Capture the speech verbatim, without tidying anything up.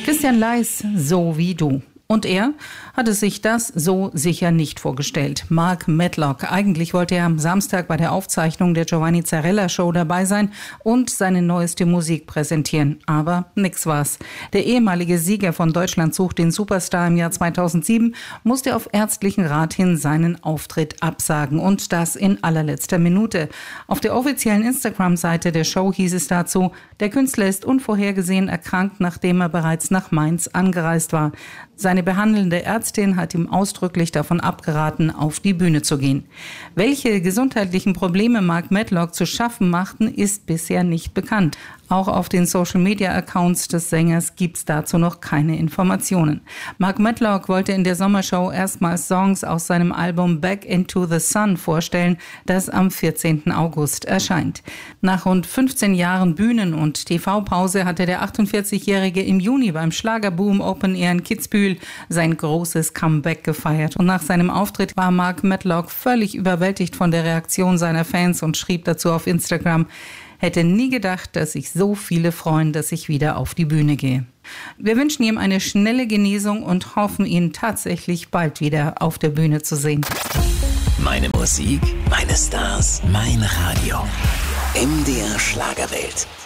Christian Leis, So wie du. Und er hatte sich das so sicher nicht vorgestellt. Mark Medlock. Eigentlich wollte er am Samstag bei der Aufzeichnung der Giovanni Zarella Show dabei sein und seine neueste Musik präsentieren. Aber nix war's. Der ehemalige Sieger von Deutschland sucht den Superstar im Jahr zweitausendsieben musste auf ärztlichen Rat hin seinen Auftritt absagen. Und das in allerletzter Minute. Auf der offiziellen Instagram-Seite der Show hieß es dazu, der Künstler ist unvorhergesehen erkrankt, nachdem er bereits nach Mainz angereist war. Seine behandelnde Ärztin hat ihm ausdrücklich davon abgeraten, auf die Bühne zu gehen. Welche gesundheitlichen Probleme Mark Medlock zu schaffen machten, ist bisher nicht bekannt. Auch auf den Social-Media-Accounts des Sängers gibt's dazu noch keine Informationen. Mark Medlock wollte in der Sommershow erstmals Songs aus seinem Album Back into the Sun vorstellen, das am vierzehnten August erscheint. Nach rund fünfzehn Jahren Bühnen- und T V-Pause hatte der achtundvierzigjährige im Juni beim Schlagerboom Open Air in Kitzbühel sein großes Comeback gefeiert. Und nach seinem Auftritt war Mark Medlock völlig überwältigt von der Reaktion seiner Fans und schrieb dazu auf Instagram: Hätte nie gedacht, dass sich so viele freuen, dass ich wieder auf die Bühne gehe. Wir wünschen ihm eine schnelle Genesung und hoffen, ihn tatsächlich bald wieder auf der Bühne zu sehen. Meine Musik, meine Stars, mein Radio. M D R Schlagerwelt.